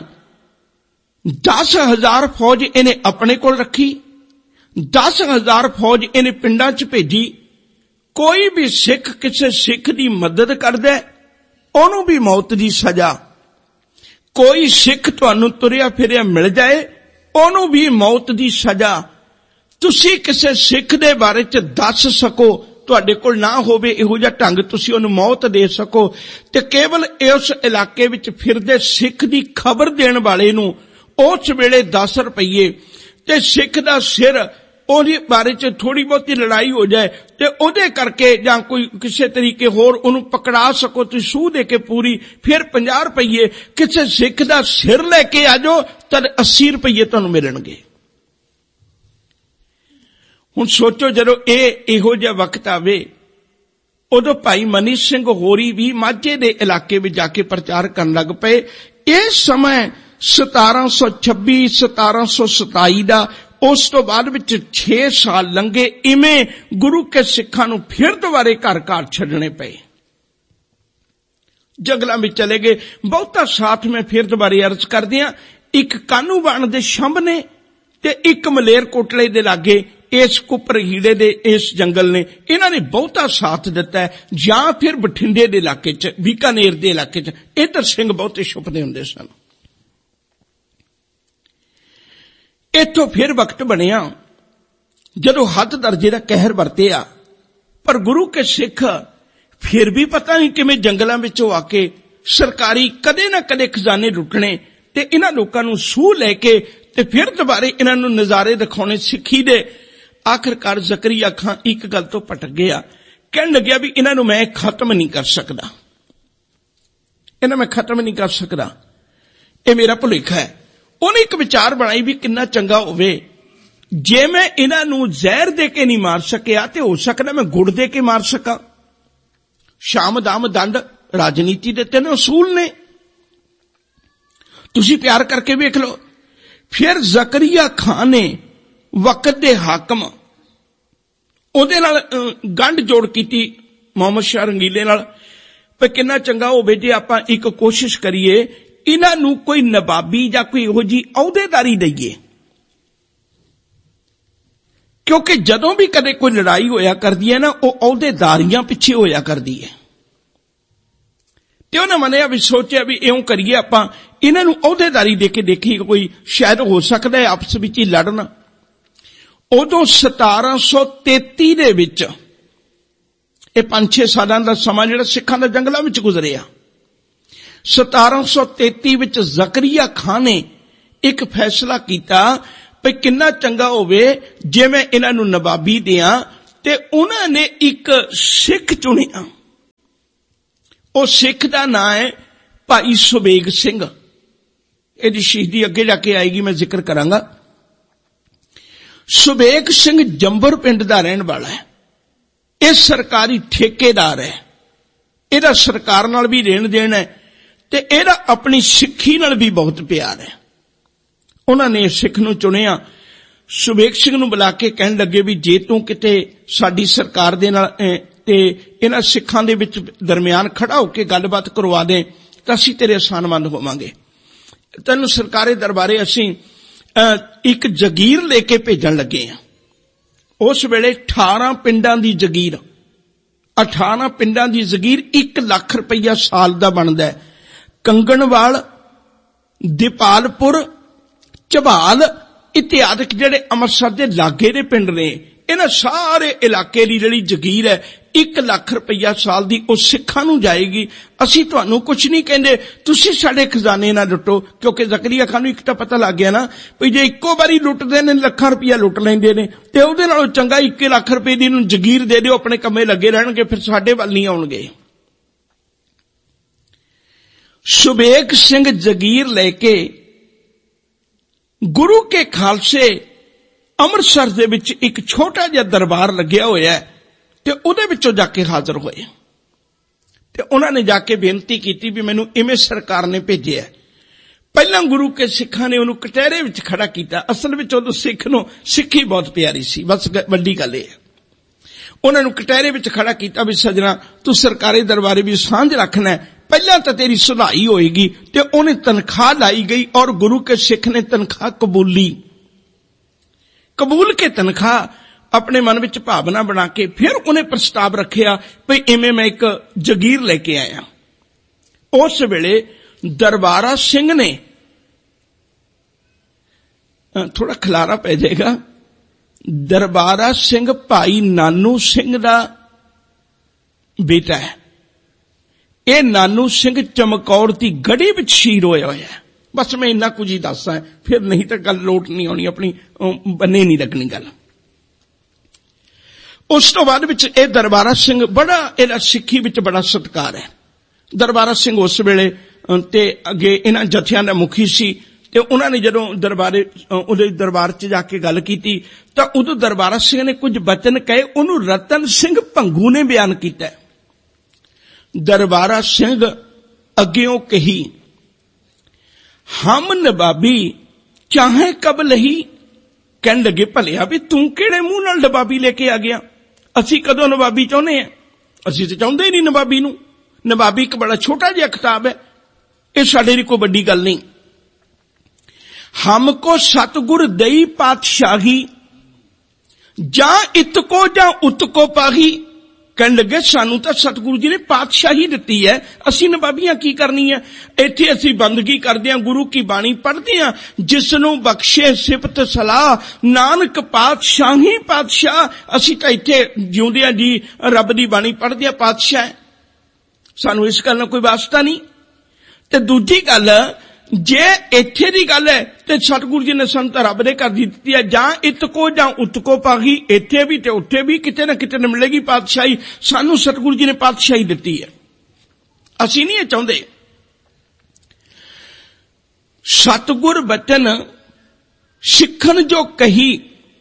10,000 ਫੌਜ ਇਹਨੇ ਆਪਣੇ ਕੋਲ ਰੱਖੀ, 10,000 ਫੌਜ ਇਹਨੇ ਪਿੰਡਾਂ 'ਚ ਭੇਜੀ। ਕੋਈ ਵੀ ਸਿੱਖ ਕਿਸੇ ਸਿੱਖ ਦੀ ਮਦਦ ਕਰਦਾ ਉਹਨੂੰ ਵੀ ਮੌਤ ਦੀ ਸਜ਼ਾ। ਕੋਈ ਸਿੱਖ ਤੁਹਾਨੂੰ ਤੁਰਿਆ ਫਿਰਿਆ ਮਿਲ ਜਾਏ ਉਹਨੂੰ ਵੀ ਮੌਤ ਦੀ ਸਜ਼ਾ। ਤੁਸੀਂ ਕਿਸੇ ਸਿੱਖ ਦੇ ਬਾਰੇ 'ਚ ਦੱਸ ਸਕੋ, ਤੁਹਾਡੇ ਕੋਲ ਨਾ ਹੋਵੇ ਇਹੋ ਜਿਹਾ ਢੰਗ ਤੁਸੀਂ ਉਹਨੂੰ ਮੌਤ ਦੇ ਸਕੋ, ਤੇ ਕੇਵਲ ਇਸ ਇਲਾਕੇ ਵਿੱਚ ਫਿਰਦੇ ਸਿੱਖ ਦੀ ਖਬਰ ਦੇਣ ਵਾਲੇ ਨੂੰ ਉਸ ਵੇਲੇ 10 ਰੁਪਏ, ਤੇ ਸਿੱਖ ਦਾ ਸਿਰ ਉਹਦੇ ਬਾਰੇ 'ਚ ਥੋੜੀ ਬਹੁਤੀ ਲੜਾਈ ਹੋ ਜਾਏ ਤੇ ਉਹਦੇ ਕਰਕੇ ਜਾਂ ਕੋਈ ਕਿਸੇ ਤਰੀਕੇ ਹੋਰ ਉਹਨੂੰ ਪਕੜਾ ਸਕੋ, ਤੁਸੀਂ ਸੂਹ ਦੇ ਕੇ ਪੂਰੀ, ਫਿਰ 50 ਰੁਪਏ। ਕਿਸੇ ਸਿੱਖ ਦਾ ਸਿਰ ਲੈ ਕੇ ਆ ਜਾਓ ਤਾਂ 80 ਰੁਪਏ ਤੁਹਾਨੂੰ ਮਿਲਣਗੇ। ਹੁਣ ਸੋਚੋ, ਜਦੋਂ ਇਹੋ ਜਿਹਾ ਵਕਤ ਆਵੇ, ਉਦੋਂ ਭਾਈ ਮਨੀ ਸਿੰਘ ਹੋਰੀ ਵੀ ਮਾਝੇ ਦੇ ਇਲਾਕੇ ਵਿੱਚ ਜਾ ਕੇ ਪ੍ਰਚਾਰ ਕਰਨ ਲੱਗ ਪਏ। ਇਹ ਸਮਾਂ 1726 1727 ਦਾ। ਉਸ ਤੋਂ ਬਾਅਦ ਵਿੱਚ 6 ਸਾਲ ਲੰਘੇ। ਇਵੇਂ ਗੁਰੂ ਕੇ ਸਿੱਖਾਂ ਨੂੰ ਫਿਰ ਦੁਬਾਰੇ ਘਰ ਘਰ ਛੱਡਣੇ ਪਏ, ਜੰਗਲਾਂ ਵਿੱਚ ਚਲੇ ਗਏ। ਬਹੁਤਾ ਸਾਥ ਮੈਂ ਫਿਰ ਦੁਬਾਰੇ ਅਰਜ਼ ਕਰਦਿਆਂ, ਇੱਕ ਕਾਨੂੰਵਾਨ ਦੇ ਸ਼ੰਭ ਨੇ ਤੇ ਇੱਕ ਮਲੇਰ ਕੋਟਲੇ ਦੇ ਲਾਗੇ ਇਸ ਕੁੱਪਰ ਹੀੜੇ ਦੇ ਇਸ ਜੰਗਲ ਨੇ, ਇਹਨਾਂ ਨੇ ਬਹੁਤਾ ਸਾਥ ਦਿੱਤਾ ਹੈ। ਜਾਂ ਫਿਰ ਬਠਿੰਡੇ ਦੇ ਇਲਾਕੇ 'ਚ, ਬੀਕਾਨੇਰ ਦੇ ਇਲਾਕੇ 'ਚ ਇੱਧਰ ਸਿੰਘ ਬਹੁਤੇ ਛੁਪਦੇ ਹੁੰਦੇ ਸਨ। ਇੱਥੋਂ ਫਿਰ ਵਕਤ ਬਣਿਆ ਜਦੋਂ ਹੱਦ ਦਰਜੇ ਦਾ ਕਹਿਰ ਵਰਤਿਆ, ਪਰ ਗੁਰੂ ਕੇ ਸਿੱਖ ਫਿਰ ਵੀ ਪਤਾ ਨਹੀਂ ਕਿਵੇਂ ਜੰਗਲਾਂ ਵਿੱਚੋਂ ਆ ਕੇ ਸਰਕਾਰੀ ਕਦੇ ਨਾ ਕਦੇ ਖਜ਼ਾਨੇ ਲੁੱਟਣੇ ਤੇ ਇਹਨਾਂ ਲੋਕਾਂ ਨੂੰ ਸੂਹ ਲੈ ਕੇ ਤੇ ਫਿਰ ਦੁਬਾਰੇ ਇਹਨਾਂ ਨੂੰ ਨਜ਼ਾਰੇ ਦਿਖਾਉਣੇ ਸਿੱਖੀ ਦੇ। ਆਖਿਰਕਾਰ ਜ਼ਕਰੀਆ ਖਾਨ ਇੱਕ ਗੱਲ ਤੋਂ ਭਟਕ ਗਿਆ, ਕਹਿਣ ਲੱਗਿਆ ਵੀ ਇਹਨਾਂ ਨੂੰ ਮੈਂ ਖਤਮ ਨਹੀਂ ਕਰ ਸਕਦਾ, ਇਹਨਾਂ ਮੈਂ ਖਤਮ ਨਹੀਂ ਕਰ ਸਕਦਾ, ਇਹ ਮੇਰਾ ਭੁਲੇਖਾ ਹੈ। ਉਹਨੇ ਇੱਕ ਵਿਚਾਰ ਬਣਾਈ ਵੀ ਕਿੰਨਾ ਚੰਗਾ ਹੋਵੇ ਜੇ ਮੈਂ ਇਹਨਾਂ ਨੂੰ ਜ਼ਹਿਰ ਦੇ ਕੇ ਨਹੀਂ ਮਾਰ ਸਕਿਆ ਤੇ ਹੋ ਸਕਦਾ ਮੈਂ ਗੁੜ ਦੇ ਕੇ ਮਾਰ ਸਕਾਂ। ਸ਼ਾਮ ਦਾਮ ਦੰਡ ਰਾਜਨੀਤੀ ਦੇ 3 ਅਸੂਲ ਨੇ, ਤੁਸੀਂ ਪਿਆਰ ਕਰਕੇ ਵੇਖ ਲਓ। ਫਿਰ ਜ਼ਕਰੀਆ ਖਾਨ ਨੇ ਵਕਤ ਦੇ ਹਾਕਮ ਉਹਦੇ ਨਾਲ ਗੰਢ ਜੋੜ ਕੀਤੀ ਮੁਹੰਮਦ ਸ਼ਾਹ ਰੰਗੀਲੇ ਨਾਲ, ਪਰ ਕਿੰਨਾ ਚੰਗਾ ਹੋਵੇ ਜੇ ਆਪਾਂ ਇੱਕ ਕੋਸ਼ਿਸ਼ ਕਰੀਏ ਇਹਨਾਂ ਨੂੰ ਕੋਈ ਨਵਾਬੀ ਜਾਂ ਕੋਈ ਇਹੋ ਜਿਹੀ ਅਹੁਦੇਦਾਰੀ ਦਈਏ, ਕਿਉਂਕਿ ਜਦੋਂ ਵੀ ਕਦੇ ਕੋਈ ਲੜਾਈ ਹੋਇਆ ਕਰਦੀ ਹੈ ਨਾ, ਉਹ ਅਹੁਦੇਦਾਰੀਆਂ ਪਿੱਛੇ ਹੋਇਆ ਕਰਦੀ ਹੈ। ਤੇ ਉਹਨਾਂ ਮੰਨਿਆ ਵੀ ਸੋਚਿਆ ਵੀ ਇਉਂ ਕਰੀਏ ਆਪਾਂ ਇਹਨਾਂ ਨੂੰ ਅਹੁਦੇਦਾਰੀ ਦੇ ਕੇ ਦੇਖੀਏ, ਕੋਈ ਸ਼ਾਇਦ ਹੋ ਸਕਦਾ ਹੈ ਆਪਸ ਵਿੱਚ ਹੀ ਲੜਨ। ਉਦੋਂ 1733 ਦੇ ਵਿੱਚ, ਇਹ 5-6 ਸਾਲਾਂ ਦਾ ਸਮਾਂ ਜਿਹੜਾ ਸਿੱਖਾਂ ਦਾ ਜੰਗਲਾਂ ਵਿੱਚ ਗੁਜ਼ਰਿਆ, 1733 ਵਿੱਚ ਜ਼ਕਰੀਆ ਖਾਨ ਨੇ ਇੱਕ ਫੈਸਲਾ ਕੀਤਾ ਵੀ ਕਿੰਨਾ ਚੰਗਾ ਹੋਵੇ ਜੇ ਮੈਂ ਇਹਨਾਂ ਨੂੰ ਨਵਾਬੀ ਦਿਆਂ, ਤੇ ਉਹਨਾਂ ਨੇ ਇੱਕ ਸਿੱਖ ਚੁਣਿਆ। ਉਹ ਸਿੱਖ ਦਾ ਨਾਂ ਹੈ ਭਾਈ ਸੁਬੇਗ ਸਿੰਘ। ਇਹਦੀ ਸ਼ਹੀਦੀ ਅੱਗੇ ਜਾ ਕੇ ਆਏਗੀ, ਮੈਂ ਜ਼ਿਕਰ ਕਰਾਂਗਾ। ਸੁਬੇਗ ਸਿੰਘ ਜੰਬਰ ਪਿੰਡ ਦਾ ਰਹਿਣ ਵਾਲਾ ਹੈ। ਇਹ ਸਰਕਾਰੀ ਠੇਕੇਦਾਰ ਹੈ, ਇਹਦਾ ਸਰਕਾਰ ਨਾਲ ਵੀ ਲੈਣ ਦੇਣ ਹੈ ਤੇ ਇਹਦਾ ਆਪਣੀ ਸਿੱਖੀ ਨਾਲ ਵੀ ਬਹੁਤ ਪਿਆਰ ਹੈ। ਉਹਨਾਂ ਨੇ ਸਿੱਖ ਨੂੰ ਚੁਣਿਆ। ਸੁਬੇਗ ਸਿੰਘ ਨੂੰ ਬੁਲਾ ਕੇ ਕਹਿਣ ਲੱਗੇ ਵੀ ਜੇ ਤੂੰ ਕਿਤੇ ਸਾਡੀ ਸਰਕਾਰ ਦੇ ਨਾਲ ਤੇ ਇਹਨਾਂ ਸਿੱਖਾਂ ਦੇ ਵਿੱਚ ਦਰਮਿਆਨ ਖੜਾ ਹੋ ਕੇ ਗੱਲਬਾਤ ਕਰਵਾ ਦੇ ਤਾਂ ਅਸੀਂ ਤੇਰੇ ਆਸਾਨਮੰਦ ਹੋਵਾਂਗੇ। ਤੈਨੂੰ ਸਰਕਾਰੀ ਦਰਬਾਰੇ ਅਸੀਂ ਇੱਕ ਜਗੀਰ ਲੈ ਕੇ ਭੇਜਣ ਲੱਗੇ ਹਾਂ। ਉਸ ਵੇਲੇ 18 ਪਿੰਡਾਂ ਦੀ ਜਗੀਰ, 18 ਪਿੰਡਾਂ ਦੀ ਜਗੀਰ 1 ਲੱਖ ਰੁਪਈਆ ਸਾਲ ਦਾ ਬਣਦਾ ਹੈ। ਕੰਗਣਵਾਲ, ਦੀਪਾਲਪੁਰ, ਝਬਾਲ ਇਤਿਆਦਿਕ ਜਿਹੜੇ ਅੰਮ੍ਰਿਤਸਰ ਦੇ ਲਾਗੇ ਦੇ ਪਿੰਡ ਨੇ, ਇਹਨਾਂ ਸਾਰੇ ਇਲਾਕੇ ਦੀ ਜਿਹੜੀ ਜਗੀਰ ਹੈ 1 ਲੱਖ ਰੁਪਈਆ ਸਾਲ ਦੀ ਉਹ ਸਿੱਖਾਂ ਨੂੰ ਜਾਏਗੀ। ਅਸੀਂ ਤੁਹਾਨੂੰ ਕੁਝ ਨਹੀਂ ਕਹਿੰਦੇ, ਤੁਸੀਂ ਸਾਡੇ ਖਜ਼ਾਨੇ ਨਾ ਲੁੱਟੋ, ਕਿਉਂਕਿ ਜ਼ਕਰੀਆ ਖਾਨ ਨੂੰ ਇੱਕ ਤਾਂ ਪਤਾ ਲੱਗ ਗਿਆ ਨਾ ਵੀ ਜੇ ਇੱਕੋ ਵਾਰੀ ਲੁੱਟਦੇ ਨੇ ਲੱਖਾਂ ਰੁਪਈਆ ਲੁੱਟ ਲੈਂਦੇ ਨੇ, ਤੇ ਉਹਦੇ ਨਾਲੋਂ ਚੰਗਾ 1 ਲੱਖ ਰੁਪਏ ਦੀ ਨੂੰ ਜਗੀਰ ਦੇ ਦਿਓ, ਆਪਣੇ ਕੰਮੇ ਲੱਗੇ ਰਹਿਣਗੇ, ਫਿਰ ਸਾਡੇ ਵੱਲ ਨਹੀਂ ਆਉਣਗੇ। ਸੁਬੇਗ ਸਿੰਘ ਜਗੀਰ ਲੈ ਕੇ ਗੁਰੂ ਕੇ ਖਾਲਸੇ ਅੰਮ੍ਰਿਤਸਰ ਦੇ ਵਿੱਚ ਇੱਕ ਛੋਟਾ ਜਿਹਾ ਦਰਬਾਰ ਲੱਗਿਆ ਹੋਇਆ ਤੇ ਉਹਦੇ ਵਿੱਚੋਂ ਜਾ ਕੇ ਹਾਜ਼ਰ ਹੋਏ ਤੇ ਉਹਨਾਂ ਨੇ ਜਾ ਕੇ ਬੇਨਤੀ ਕੀਤੀ ਵੀ ਮੈਨੂੰ ਇਵੇਂ ਸਰਕਾਰ ਨੇ ਭੇਜਿਆ। ਪਹਿਲਾਂ ਗੁਰੂ ਕੇ ਸਿੱਖਾਂ ਨੇ ਉਹਨੂੰ ਕਟਹਿਰੇ ਵਿੱਚ ਖੜਾ ਕੀਤਾ। ਅਸਲ ਵਿੱਚ ਉਦੋਂ ਸਿੱਖ ਨੂੰ ਸਿੱਖੀ ਬਹੁਤ ਪਿਆਰੀ ਸੀ, ਬਸ ਵੱਡੀ ਗੱਲ ਇਹ ਹੈ। ਉਹਨਾਂ ਨੂੰ ਕਟਹਿਰੇ ਵਿੱਚ ਖੜਾ ਕੀਤਾ ਵੀ ਸੱਜਣਾ ਤੂੰ ਸਰਕਾਰੀ ਦਰਬਾਰੇ ਵੀ ਸਾਂਝ ਰੱਖਣਾ, ਪਹਿਲਾਂ ਤਾਂ ਤੇਰੀ ਸੁਧਾਈ ਹੋਏਗੀ। ਤੇ ਉਹਨੇ ਤਨਖਾਹ ਲਾਈ ਗਈ ਔਰ ਗੁਰੂ ਕੇ ਸਿੱਖ ਨੇ ਤਨਖਾਹ ਕਬੂਲ ਕੇ ਤਨਖਾਹ ਆਪਣੇ ਮਨ ਵਿੱਚ ਭਾਵਨਾ ਬਣਾ ਕੇ ਫਿਰ ਉਹਨੇ ਪ੍ਰਸਤਾਵ ਰੱਖਿਆ ਵੀ ਇਵੇਂ ਮੈਂ ਇੱਕ ਜਗੀਰ ਲੈ ਕੇ ਆਇਆ। ਉਸ ਵੇਲੇ ਦਰਬਾਰਾ ਸਿੰਘ ਨੇ, ਥੋੜਾ ਖਲਾਰਾ ਪੈ ਜਾਏਗਾ, ਦਰਬਾਰਾ ਸਿੰਘ ਭਾਈ ਨਾਨੂ ਸਿੰਘ ਦਾ ਬੇਟਾ ਹੈ। ਇਹ ਨਾਨੂ ਸਿੰਘ ਚਮਕੌਰ ਦੀ ਗੜੀ ਵਿੱਚ ਸ਼ਹੀਦ ਹੋਇਆ ਹੈ। ਬਸ ਮੈਂ ਇੰਨਾ ਕੁਝ ਹੀ ਦੱਸਾਂ, ਫਿਰ ਨਹੀਂ ਤਾਂ ਗੱਲ ਲੋਟ ਨਹੀਂ ਆਉਣੀ, ਆਪਣੀ ਬੰਨੇ ਨਹੀਂ ਲੱਗਣੀ ਗੱਲ। ਉਸ ਤੋਂ ਬਾਅਦ ਵਿੱਚ ਇਹ ਦਰਬਾਰਾ ਸਿੰਘ ਬੜਾ, ਇਹਦਾ ਸਿੱਖੀ ਵਿੱਚ ਬੜਾ ਸਤਿਕਾਰ ਹੈ। ਦਰਬਾਰਾ ਸਿੰਘ ਉਸ ਵੇਲੇ ਤੇ ਅੱਗੇ ਇਹਨਾਂ ਜਥਿਆਂ ਦਾ ਮੁਖੀ ਸੀ ਤੇ ਉਹਨਾਂ ਨੇ ਜਦੋਂ ਉਹਦੇ ਦਰਬਾਰ 'ਚ ਜਾ ਕੇ ਗੱਲ ਕੀਤੀ ਤਾਂ ਉਦੋਂ ਦਰਬਾਰਾ ਸਿੰਘ ਨੇ ਕੁਝ ਬਚਨ ਕਹੇ, ਉਹਨੂੰ ਰਤਨ ਸਿੰਘ ਭੰਗੂ ਨੇ ਬਿਆਨ ਕੀਤਾ। ਦਰਬਾਰਾ ਸਿੰਘ ਅੱਗਿਓਂ ਕਹੀ, ਹਮ ਨਵਾਬੀ ਚਾਹੇ ਕਬ ਲਹੀ। ਕਹਿਣ ਲੱਗੇ ਭਲਿਆ ਵੀ ਤੂੰ ਕਿਹੜੇ ਮੂੰਹ ਨਾਲ ਨਵਾਬੀ ਲੈ ਕੇ ਆ ਗਿਆ? ਅਸੀਂ ਕਦੋਂ ਨਵਾਬੀ ਚਾਹੁੰਦੇ ਹਾਂ? ਅਸੀਂ ਤਾਂ ਚਾਹੁੰਦੇ ਹੀ ਨਹੀਂ ਨਵਾਬੀ ਨੂੰ। ਨਵਾਬੀ ਇੱਕ ਬੜਾ ਛੋਟਾ ਜਿਹਾ ਖਿਤਾਬ ਹੈ, ਇਹ ਸਾਡੇ ਲਈ ਕੋਈ ਵੱਡੀ ਗੱਲ ਨਹੀਂ। ਹਮਕੋ ਸਤਿਗੁਰ ਦਈ ਪਾਤਸ਼ਾਹੀ ਜਾਂ ਇਤਕੋ ਜਾਂ ਉਤਕੋ ਪਾਹੀ। ਕਹਿਣ ਲੱਗੇ ਸਾਨੂੰ ਤਾਂ ਸਤਿਗੁਰੂ ਜੀ ਨੇ ਪਾਤਸ਼ਾਹੀ ਦਿੱਤੀ ਹੈ, ਅਸੀਂ ਨਵਾਬੀਆਂ ਕੀ ਕਰਨੀ ਹੈ? ਇੱਥੇ ਅਸੀਂ ਬੰਦਗੀ ਕਰਦੇ ਹਾਂ, ਗੁਰੂ ਕੀ ਬਾਣੀ ਪੜ੍ਹਦੇ ਹਾਂ, ਜਿਸ ਨੂੰ ਬਖਸ਼ੇ ਸਿਫਤ ਸਲਾਹ ਨਾਨਕ ਪਾਤਸ਼ਾਹੀ ਪਾਤਸ਼ਾਹ। ਅਸੀਂ ਤਾਂ ਇੱਥੇ ਜਿਉਂਦਿਆਂ ਜੀ ਰੱਬ ਦੀ ਬਾਣੀ ਪੜ੍ਹਦੇ ਹਾਂ, ਪਾਤਸ਼ਾਹ ਹੈ, ਸਾਨੂੰ ਇਸ ਗੱਲ ਨਾਲ ਕੋਈ ਵਾਸਤਾ ਨਹੀਂ। ਤੇ ਦੂਜੀ ਗੱਲ, ਜੇ ਇੱਥੇ ਦੀ ਗੱਲ ਹੈ ਤੇ ਸਤਿਗੁਰੂ ਜੀ ਨੇ ਸਾਨੂੰ ਤਾਂ ਰੱਬ ਦੇ ਘਰ ਦੀ ਦਿੱਤੀ ਹੈ, ਜਾਂ ਇਤਕੋ ਜਾਂ ਉਤਕੋ ਪਾਗੀ, ਇੱਥੇ ਵੀ ਤੇ ਉੱਥੇ ਵੀ ਕਿਤੇ ਨਾ ਕਿਤੇ ਮਿਲੇਗੀ ਪਾਤਸ਼ਾਹੀ। ਸਾਨੂੰ ਸਤਿਗੁਰੂ ਜੀ ਨੇ ਪਾਤਸ਼ਾਹੀ ਦਿੱਤੀ ਹੈ, ਅਸੀਂ ਨਹੀਂ ਇਹ ਚਾਹੁੰਦੇ। ਸਤਿਗੁਰ ਬਚਨ ਸਿੱਖਣ ਜੋ ਕਹੀ,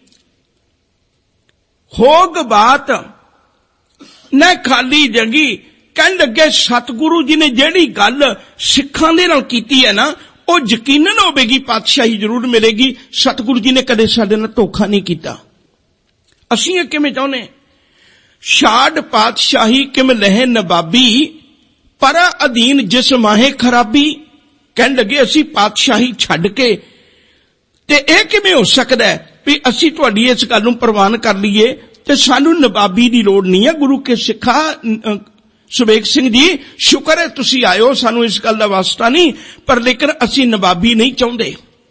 ਹੋਗ ਬਾਤ ਨਾ ਖਾਲੀ ਜਗੀ। ਕਹਿਣ ਲੱਗੇ ਸਤਿਗੁਰੂ ਜੀ ਨੇ ਜਿਹੜੀ ਗੱਲ ਸਿੱਖਾਂ ਦੇ ਨਾਲ ਕੀਤੀ ਹੈ ਨਾ, ਉਹ ਯਕੀਨਨ ਹੋਵੇਗੀ ਪਾਤਸ਼ਾਹੀ ਜ਼ਰੂਰ ਮਿਲੇਗੀ। ਸਤਿਗੁਰੂ ਜੀ ਨੇ ਕਦੇ ਸਾਡੇ ਨਾਲ ਧੋਖਾ ਨਹੀਂ ਕੀਤਾ। ਅਸੀਂ ਇਹ ਕਿਵੇਂ ਚਾਹੁੰਦੇ? ਛਾੜ ਪਾਤਸ਼ਾਹੀ ਕਿਮ ਲਹਿ ਨਵਾਬੀ, ਪਰ ਅਧੀਨ ਜਿਸ ਮਾਹੇ ਖਰਾਬੀ। ਕਹਿਣ ਲੱਗੇ ਅਸੀਂ ਪਾਤਸ਼ਾਹੀ ਛੱਡ ਕੇ, ਤੇ ਇਹ ਕਿਵੇਂ ਹੋ ਸਕਦਾ ਵੀ ਅਸੀਂ ਤੁਹਾਡੀ ਇਸ ਗੱਲ ਨੂੰ ਪ੍ਰਵਾਨ ਕਰ ਲਈਏ ਤੇ ਸਾਨੂੰ ਨਵਾਬੀ ਦੀ ਲੋੜ ਨਹੀਂ ਹੈ। ਗੁਰੂ ਕੇ ਸਿੱਖਾ ਸੁਬੇਗ ਸਿੰਘ ਜੀ, ਸ਼ੁਕਰ ਹੈ ਤੁਸੀਂ ਆਇਓ, ਸਾਨੂੰ ਇਸ ਗੱਲ ਦਾ ਵਾਸਤਾ ਨਹੀਂ, ਪਰ ਲੇਕਿਨ ਅਸੀਂ ਨਵਾਬੀ ਨਹੀਂ ਚਾਹੁੰਦੇ।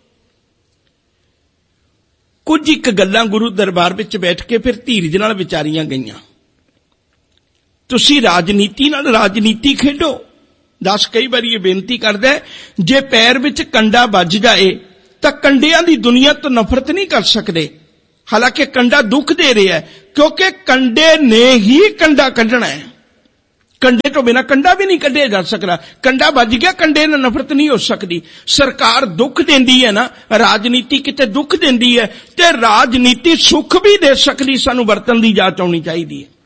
ਕੁਝ ਇੱਕ ਗੱਲਾਂ ਗੁਰੂ ਦਰਬਾਰ ਵਿੱਚ ਬੈਠ ਕੇ ਫਿਰ ਧੀਰਜ ਨਾਲ ਵਿਚਾਰੀਆਂ ਗਈਆਂ। ਤੁਸੀਂ ਰਾਜਨੀਤੀ ਨਾਲ ਰਾਜਨੀਤੀ ਖੇਡੋ। ਦੱਸ ਕਈ ਵਾਰੀ ਇਹ ਬੇਨਤੀ ਕਰਦਾ ਹੈ, ਜੇ ਪੈਰ ਵਿੱਚ ਕੰਡਾ ਵੱਜ ਜਾਏ ਤਾਂ ਕੰਡਿਆਂ ਦੀ ਦੁਨੀਆ ਤੋਂ ਨਫ਼ਰਤ ਨਹੀਂ ਕਰ ਸਕਦੇ। ਹਾਲਾਂਕਿ ਕੰਡਾ ਦੁੱਖ ਦੇ ਰਿਹਾ ਕਿਉਂਕਿ ਕੰਡੇ ਨੇ ਹੀ ਕੰਡਾ ਕੱਢਣਾ ਹੈ, ਕੰਡੇ ਤੋਂ ਬਿਨਾਂ ਕੰਡਾ ਵੀ ਨਹੀਂ ਕੱਢਿਆ ਜਾ ਸਕਦਾ। ਕੰਡਾ ਵੱਜ ਗਿਆ, ਕੰਡੇ ਨਾਲ ਨਫ਼ਰਤ ਨਹੀਂ ਹੋ ਸਕਦੀ। ਸਰਕਾਰ ਦੁੱਖ ਦਿੰਦੀ ਹੈ ਨਾ, ਰਾਜਨੀਤੀ ਕਿਤੇ ਦੁੱਖ ਦਿੰਦੀ ਹੈ, ਤੇ ਰਾਜਨੀਤੀ ਸੁੱਖ ਵੀ ਦੇ ਸਕਦੀ। ਸਾਨੂੰ ਵਰਤਨ ਦੀ ਜਾਚ ਆਉਣੀ ਚਾਹੀਦੀ ਹੈ।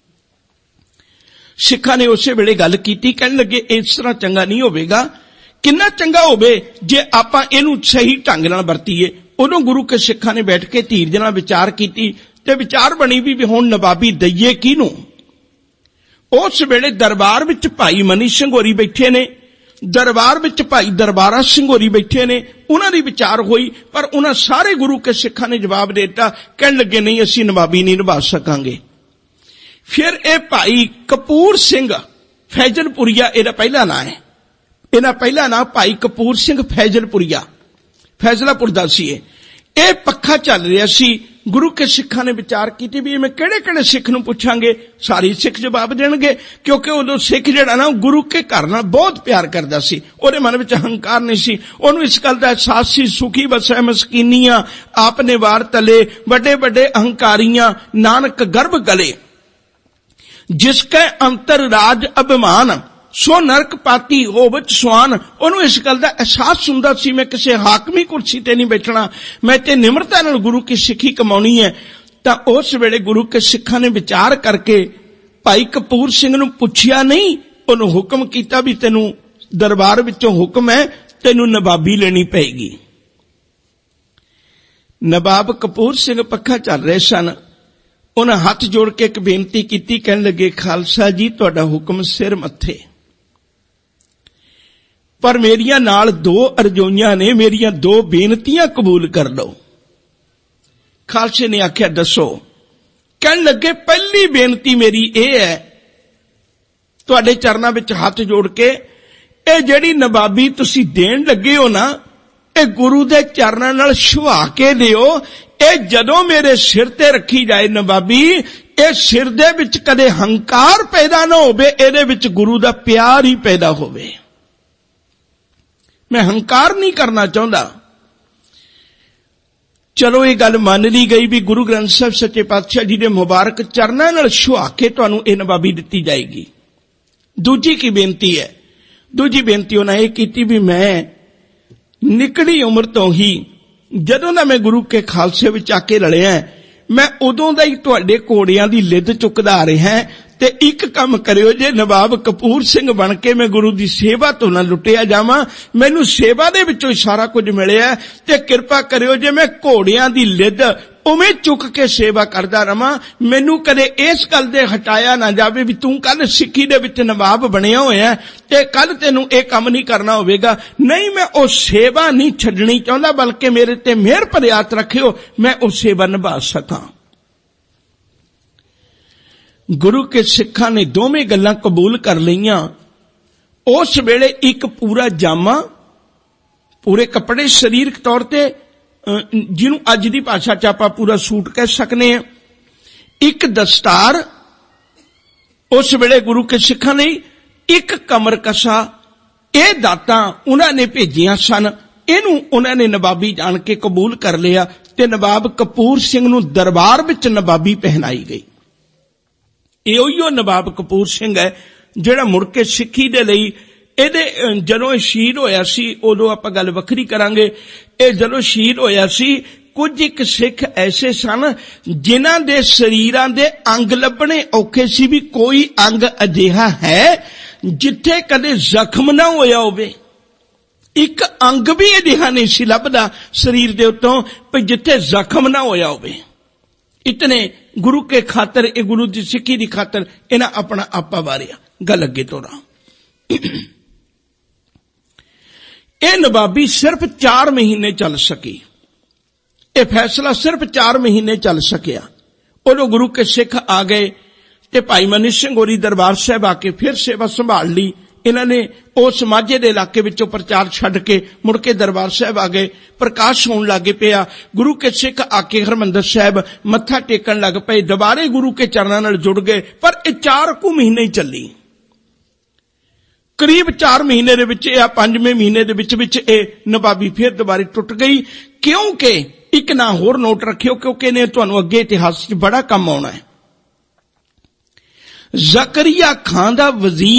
ਸਿੱਖਾਂ ਨੇ ਉਸੇ ਵੇਲੇ ਗੱਲ ਕੀਤੀ, ਕਹਿਣ ਲੱਗੇ ਇਸ ਤਰ੍ਹਾਂ ਚੰਗਾ ਨਹੀਂ ਹੋਵੇਗਾ। ਕਿੰਨਾ ਚੰਗਾ ਹੋਵੇ ਜੇ ਆਪਾਂ ਇਹਨੂੰ ਸਹੀ ਢੰਗ ਨਾਲ ਵਰਤੀਏ। ਉਦੋਂ ਗੁਰੂ ਕੇ ਸਿੱਖਾਂ ਨੇ ਬੈਠ ਕੇ ਧੀਰਜ ਨਾਲ ਵਿਚਾਰ ਕੀਤੀ ਤੇ ਵਿਚਾਰ ਬਣੀ ਵੀ ਹੁਣ ਨਵਾਬੀ ਦਈਏ ਕਿਹਨੂੰ। ਉਸ ਵੇਲੇ ਦਰਬਾਰ ਵਿੱਚ ਭਾਈ ਮਨੀ ਸਿੰਘ ਹੋਰੀ ਬੈਠੇ ਨੇ, ਦਰਬਾਰ ਵਿੱਚ ਭਾਈ ਦਰਬਾਰਾ ਸਿੰਘ ਹੋਰੀ ਬੈਠੇ ਨੇ। ਉਹਨਾਂ ਦੀ ਵਿਚਾਰ ਹੋਈ, ਪਰ ਉਹਨਾਂ ਸਾਰੇ ਗੁਰੂ ਕੇ ਸਿੱਖਾਂ ਨੇ ਜਵਾਬ ਦੇ ਦਿੱਤਾ। ਕਹਿਣ ਲੱਗੇ ਨਹੀਂ, ਅਸੀਂ ਨਵਾਬੀ ਨਹੀਂ ਨਿਭਾ ਸਕਾਂਗੇ। ਫਿਰ ਇਹ ਭਾਈ ਕਪੂਰ ਸਿੰਘ ਫੈਜ਼ਲਪੁਰੀਆ, ਇਹਦਾ ਪਹਿਲਾ ਨਾਂ ਹੈ, ਇਹਦਾ ਪਹਿਲਾ ਨਾਂ ਭਾਈ ਕਪੂਰ ਸਿੰਘ ਫੈਜ਼ਲਪੁਰੀਆ, ਫੈਜ਼ਲਾਪੁਰ ਦਾ ਸੀ। ਇਹ ਪੱਖਾ ਚੱਲ ਰਿਹਾ ਸੀ। ਗੁਰੂ ਕੇ ਸਿੱਖਾਂ ਨੇ ਵਿਚਾਰ ਕੀਤੀ ਵੀ ਮੈਂ ਕਿਹੜੇ ਕਿਹੜੇ ਸਿੱਖ ਨੂੰ ਪੁੱਛਾਂਗੇ, ਸਾਰੇ ਸਿੱਖ ਜਵਾਬ ਦੇਣਗੇ, ਕਿਉਂਕਿ ਉਦੋਂ ਸਿੱਖ ਜਿਹੜਾ ਨਾ ਗੁਰੂ ਕੇ ਘਰ ਨਾਲ ਬਹੁਤ ਪਿਆਰ ਕਰਦਾ ਸੀ। ਉਹਦੇ ਮਨ ਵਿੱਚ ਹੰਕਾਰ ਨਹੀਂ ਸੀ, ਉਹਨੂੰ ਇਸ ਗੱਲ ਦਾ ਅਹਿਸਾਸ ਸੀ ਸੁਖੀ ਵਸੈ ਮਸਕੀਨੀਆਂ ਆਪਨੇ ਵਾਰ ਤਲੇ, ਵੱਡੇ ਵੱਡੇ ਅਹੰਕਾਰੀਆਂ ਨਾਨਕ ਗਰਭ ਗਲੇ, ਜਿਸਕੇ ਅੰਤਰ ਰਾਜ ਅਭਿਮਾਨ ਸੋ ਨਰਕ ਪਾਤੀ ਹੋਵਤ ਸੁਆਨ। ਉਹਨੂੰ ਇਸ ਗੱਲ ਦਾ ਅਹਿਸਾਸ ਹੁੰਦਾ ਸੀ ਮੈਂ ਕਿਸੇ ਹਾਕਮੀ ਕੁਰਸੀ ਤੇ ਨਹੀਂ ਬੈਠਣਾ, ਮੈਂ ਤੇ ਨਿਮਰਤਾ ਨਾਲ ਗੁਰੂ ਕੀ ਸਿੱਖੀ ਕਮਾਉਣੀ ਹੈ। ਤਾਂ ਉਸ ਵੇਲੇ ਗੁਰੂ ਕੇ ਸਿੱਖਾਂ ਨੇ ਵਿਚਾਰ ਕਰਕੇ ਭਾਈ ਕਪੂਰ ਸਿੰਘ ਨੂੰ ਪੁੱਛਿਆ ਨਹੀਂ, ਉਹਨੂੰ ਹੁਕਮ ਕੀਤਾ ਵੀ ਤੈਨੂੰ ਦਰਬਾਰ ਵਿੱਚੋਂ ਹੁਕਮ ਹੈ, ਤੈਨੂੰ ਨਵਾਬੀ ਲੈਣੀ ਪਏਗੀ। ਨਵਾਬ ਕਪੂਰ ਸਿੰਘ ਪੱਖਾ ਚੱਲ ਰਹੇ ਸਨ। ਉਹਨਾਂ ਹੱਥ ਜੋੜ ਕੇ ਇੱਕ ਬੇਨਤੀ ਕੀਤੀ, ਕਹਿਣ ਲੱਗੇ ਖਾਲਸਾ ਜੀ ਤੁਹਾਡਾ ਹੁਕਮ ਸਿਰ ਮੱਥੇ, ਪਰ ਮੇਰੀਆਂ ਨਾਲ 2 ਅਰਜ਼ੋਈਆਂ ਨੇ, ਮੇਰੀਆਂ 2 ਬੇਨਤੀਆਂ ਕਬੂਲ ਕਰ ਲਓ। ਖਾਲਸੇ ਨੇ ਆਖਿਆ ਦੱਸੋ। ਕਹਿਣ ਲੱਗੇ ਪਹਿਲੀ ਬੇਨਤੀ ਮੇਰੀ ਇਹ ਹੈ, ਤੁਹਾਡੇ ਚਰਨਾਂ ਵਿੱਚ ਹੱਥ ਜੋੜ ਕੇ ਇਹ ਜਿਹੜੀ ਨਵਾਬੀ ਤੁਸੀਂ ਦੇਣ ਲੱਗੇ ਹੋ ਨਾ, ਇਹ ਗੁਰੂ ਦੇ ਚਰਨਾਂ ਨਾਲ ਛੁਹਾ ਕੇ ਦਿਓ। ਇਹ ਜਦੋਂ ਮੇਰੇ ਸਿਰ ਤੇ ਰੱਖੀ ਜਾਏ ਨਵਾਬੀ, ਇਹ ਸਿਰ ਦੇ ਵਿੱਚ ਕਦੇ ਹੰਕਾਰ ਪੈਦਾ ਨਾ ਹੋਵੇ, ਇਹਦੇ ਵਿੱਚ ਗੁਰੂ ਦਾ ਪਿਆਰ ਹੀ ਪੈਦਾ ਹੋਵੇ। ਮੈਂ ਹੰਕਾਰ ਨਹੀਂ ਕਰਨਾ ਚਾਹੁੰਦਾ। ਚਲੋ ਇਹ ਗੱਲ ਮੰਨ ਲਈ ਗਈ ਵੀ ਗੁਰੂ ਗ੍ਰੰਥ ਸਾਹਿਬ ਸੱਚੇ ਪਾਤਸ਼ਾਹ ਜੀ ਦੇ ਮੁਬਾਰਕ ਚਰਨਾਂ ਨਾਲ ਛੁਹਾ ਕੇ ਤੁਹਾਨੂੰ ਇਹ ਨਵਾਬੀ ਦਿੱਤੀ ਜਾਏਗੀ। ਦੂਜੀ ਕੀ ਬੇਨਤੀ ਹੈ? ਦੂਜੀ ਬੇਨਤੀ ਉਹਨਾਂ ਇਹ ਕੀਤੀ ਵੀ ਮੈਂ ਨਿਕੜੀ ਉਮਰ ਤੋਂ ਹੀ ਜਦੋਂ ਦਾ ਮੈਂ ਗੁਰੂ ਕੇ ਖਾਲਸੇ ਵਿੱਚ ਆ ਕੇ ਰਲਿਆ, ਮੈਂ ਉਦੋਂ ਦਾ ਹੀ ਤੁਹਾਡੇ ਘੋੜਿਆਂ ਦੀ ਲਿੱਦ ਚੁੱਕਦਾ ਆ ਰਿਹਾ, ਤੇ ਇੱਕ ਕੰਮ ਕਰਿਓ ਜੇ ਨਵਾਬ ਕਪੂਰ ਸਿੰਘ ਬਣ ਕੇ ਮੈਂ ਗੁਰੂ ਦੀ ਸੇਵਾ ਤੋਂ ਨਾ ਲੁੱਟਿਆ ਜਾਵਾਂ, ਮੈਨੂੰ ਸੇਵਾ ਦੇ ਵਿੱਚੋਂ ਹੀ ਸਾਰਾ ਕੁਝ ਮਿਲਿਆ, ਤੇ ਕਿਰਪਾ ਕਰਿਓ ਜੇ ਮੈਂ ਘੋੜਿਆਂ ਦੀ ਲਿੱਦ ਉਵੇਂ ਚੁੱਕ ਕੇ ਸੇਵਾ ਕਰਦਾ ਰਵਾਂ, ਮੈਨੂੰ ਕਦੇ ਇਸ ਗੱਲ ਦੇ ਹਟਾਇਆ ਨਾ ਜਾਵੇ ਵੀ ਤੂੰ ਕੱਲ ਸਿੱਖੀ ਦੇ ਵਿੱਚ ਨਵਾਬ ਬਣਿਆ ਹੋਇਆ ਤੇ ਕੱਲ ਤੈਨੂੰ ਇਹ ਕੰਮ ਨਹੀਂ ਕਰਨਾ ਹੋਵੇਗਾ। ਨਹੀਂ, ਮੈਂ ਉਹ ਸੇਵਾ ਨਹੀਂ ਛੱਡਣੀ ਚਾਹੁੰਦਾ, ਬਲਕਿ ਮੇਰੇ ਤੇ ਮਿਹਰ ਭਰੇ ਹੱਥ ਰੱਖਿਓ, ਮੈਂ ਉਹ ਸੇਵਾ ਨਿਭਾ ਸਕਾਂ। ਗੁਰੂ ਕੇ ਸਿੱਖਾਂ ਨੇ ਦੋਵੇਂ ਗੱਲਾਂ ਕਬੂਲ ਕਰ ਲਈਆਂ। ਉਸ ਵੇਲੇ ਇੱਕ ਪੂਰਾ ਜਾਮਾ, ਪੂਰੇ ਕੱਪੜੇ ਸਰੀਰਕ ਤੌਰ ਤੇ, ਜਿਹਨੂੰ ਅੱਜ ਦੀ ਭਾਸ਼ਾ ਚ ਆਪਾਂ ਪੂਰਾ ਸੂਟ ਕਹਿ ਸਕਨੇ ਹਾਂ, ਇੱਕ ਦਸਤਾਰ ਉਸ ਵੇਲੇ ਗੁਰੂ ਕੇ ਸਿੱਖਾਂ ਲਈ, ਇੱਕ ਕਮਰ ਕਸਾ, ਇਹ ਦਾਤਾਂ ਉਹਨਾਂ ਨੇ ਭੇਜੀਆਂ ਸਨ। ਇਹਨੂੰ ਉਹਨਾਂ ਨੇ ਨਵਾਬੀ ਜਾਣ ਕੇ ਕਬੂਲ ਕਰ ਲਿਆ ਤੇ ਨਵਾਬ ਕਪੂਰ ਸਿੰਘ ਨੂੰ ਦਰਬਾਰ ਵਿੱਚ ਨਵਾਬੀ ਪਹਿਨਾਈ ਗਈ। ਇਹ ਉਹੀਓ ਨਵਾਬ ਕਪੂਰ ਸਿੰਘ ਹੈ ਜਿਹੜਾ ਮੁੜ ਕੇ ਸਿੱਖੀ ਦੇ ਲਈ, ਇਹਦੇ ਜਦੋਂ ਇਹ ਸ਼ਹੀਦ ਹੋਇਆ ਸੀ ਉਦੋਂ ਆਪਾਂ ਗੱਲ ਵੱਖਰੀ ਕਰਾਂਗੇ। ਇਹ ਜਦੋਂ ਸ਼ਹੀਦ ਹੋਇਆ ਸੀ, ਕੁਝ ਇੱਕ ਸਿੱਖ ਐਸੇ ਸਨ ਜਿਨ੍ਹਾਂ ਦੇ ਸਰੀਰਾਂ ਦੇ ਅੰਗ ਲੱਭਣੇ ਔਖੇ ਸੀ, ਵੀ ਕੋਈ ਅੰਗ ਅਜਿਹਾ ਹੈ ਜਿੱਥੇ ਕਦੇ ਜ਼ਖਮ ਨਾ ਹੋਇਆ ਹੋਵੇ। ਇੱਕ ਅੰਗ ਵੀ ਅਜਿਹਾ ਨਹੀਂ ਸੀ ਲੱਭਦਾ ਸਰੀਰ ਦੇ ਉੱਤੋਂ ਵੀ ਜਿੱਥੇ ਜ਼ਖਮ ਨਾ ਹੋਇਆ ਹੋਵੇ। ਇਤਨੇ ਗੁਰੂ ਕੇ ਖਾਤਰ, ਇਹ ਗੁਰੂ ਦੀ ਸਿੱਖੀ ਦੀ ਖਾਤਰ ਇਹਨਾਂ ਆਪਣਾ ਆਪਾ ਵਾਰਿਆ। ਗੱਲ ਅੱਗੇ ਤੋਰਾਂ। ਇਹ ਨਵਾਬੀ ਸਿਰਫ 4 ਮਹੀਨੇ ਚੱਲ ਸਕੀ। ਇਹ ਫੈਸਲਾ ਸਿਰਫ 4 ਮਹੀਨੇ ਚੱਲ ਸਕਿਆ। ਉਦੋਂ ਗੁਰੂ ਕੇ ਸਿੱਖ ਆ ਗਏ ਤੇ ਭਾਈ ਮਨੀ ਸਿੰਘ ਹੋਰੀ ਦਰਬਾਰ ਸਾਹਿਬ ਆ ਕੇ ਫਿਰ ਸੇਵਾ ਸੰਭਾਲ ਲਈ। ਇਹਨਾਂ ਨੇ ਉਸ ਮਾਝੇ ਦੇ ਇਲਾਕੇ ਵਿੱਚੋਂ ਪ੍ਰਚਾਰ ਛੱਡ ਕੇ ਮੁੜ ਕੇ ਦਰਬਾਰ ਸਾਹਿਬ ਆ ਗਏ। ਪ੍ਰਕਾਸ਼ ਹੋਣ ਲੱਗ ਪਿਆ। ਗੁਰੂ ਕੇ ਸਿੱਖ ਆ ਕੇ ਹਰਿਮੰਦਰ ਸਾਹਿਬ ਮੱਥਾ ਟੇਕਣ ਲੱਗ ਪਏ, ਦੁਬਾਰੇ ਗੁਰੂ ਕੇ ਚਰਨਾਂ ਨਾਲ ਜੁੜ ਗਏ। ਪਰ ਇਹ 4 ਕੁ ਮਹੀਨੇ ਹੀ ਚੱਲੀ। ਕਰੀਬ 4 ਮਹੀਨੇ ਦੇ ਵਿੱਚ ਜਾਂ 5ਵੇਂ ਮਹੀਨੇ ਦੇ ਵਿੱਚ ਇਹ ਨਵਾਬੀ ਫਿਰ ਦੁਬਾਰੇ ਟੁੱਟ ਗਈ। ਕਿਉਂਕਿ ਇੱਕ ਨਾ ਹੋਰ ਨੋਟ ਰੱਖਿਓ, ਕਿਉਂਕਿ ਇਹਨੇ ਤੁਹਾਨੂੰ ਅੱਗੇ ਇਤਿਹਾਸ 'ਚ ਬੜਾ ਕੰਮ ਆਉਣਾ ਹੈ। ਜ਼ਕਰੀਆ ਖਾਂ ਦਾ ਵਜ਼ੀਰ